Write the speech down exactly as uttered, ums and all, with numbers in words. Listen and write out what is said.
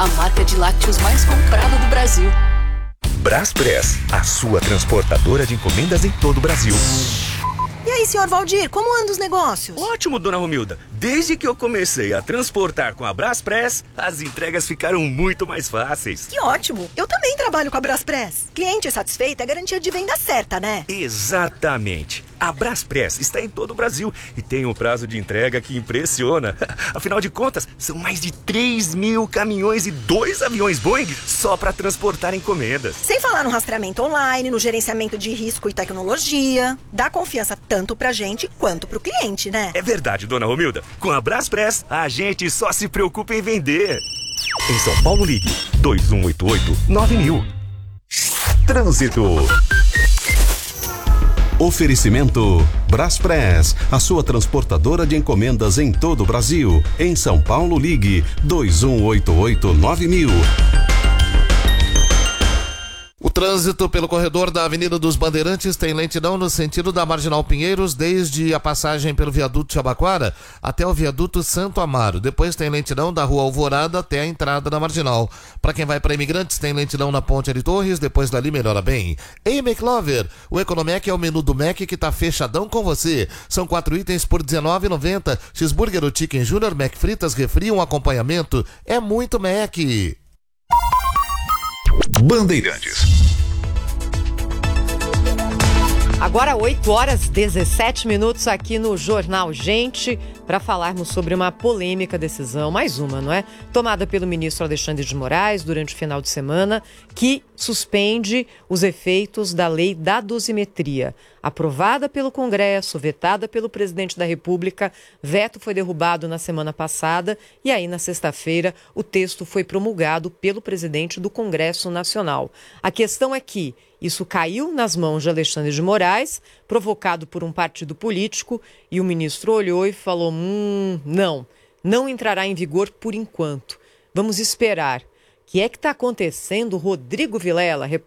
a marca de lácteos mais comprada do Brasil. Braspress, a sua transportadora de encomendas em todo o Brasil. E aí, senhor Valdir, como andam os negócios? Ótimo, dona Romilda. Desde que eu comecei a transportar com a Braspress, as entregas ficaram muito mais fáceis. Que ótimo! Eu também trabalho com a Braspress. Cliente satisfeito é garantia de venda certa, né? Exatamente. A Braspress está em todo o Brasil e tem um prazo de entrega que impressiona. Afinal de contas, são mais de três mil caminhões e dois aviões Boeing só para transportar encomendas. Sem falar no rastreamento online, no gerenciamento de risco e tecnologia. Dá confiança tanto pra gente quanto pro cliente, né? É verdade, dona Romilda. Com a Braspress, a gente só se preocupa em vender. Em São Paulo, ligue dois um oito oito nove mil. Trânsito. Oferecimento Braspress, a sua transportadora de encomendas em todo o Brasil. Em São Paulo, ligue dois um oito oito nove mil. O trânsito pelo corredor da Avenida dos Bandeirantes tem lentidão no sentido da Marginal Pinheiros, desde a passagem pelo viaduto Jabaquara até o viaduto Santo Amaro. Depois tem lentidão da Rua Alvorada até a entrada da Marginal. Para quem vai para Imigrantes, tem lentidão na Ponte de Torres, depois dali melhora bem. Ei, McLover, o Economec é o menu do Mac que tá fechadão com você. São quatro itens por dezenove reais e noventa centavos. Cheeseburger ou Chicken Junior, Mac fritas, refri, um acompanhamento. É muito Mac. Bandeirantes. Agora oito horas e dezessete minutos aqui no Jornal Gente, para falarmos sobre uma polêmica decisão, mais uma, não é? Tomada pelo ministro Alexandre de Moraes durante o final de semana, que suspende os efeitos da lei da dosimetria. Aprovada pelo Congresso, vetada pelo presidente da República, veto foi derrubado na semana passada e aí na sexta-feira o texto foi promulgado pelo presidente do Congresso Nacional. A questão é que isso caiu nas mãos de Alexandre de Moraes, provocado por um partido político, e o ministro olhou e falou, hum, não, não entrará em vigor por enquanto. Vamos esperar. O que é que está acontecendo, Rodrigo Vilela?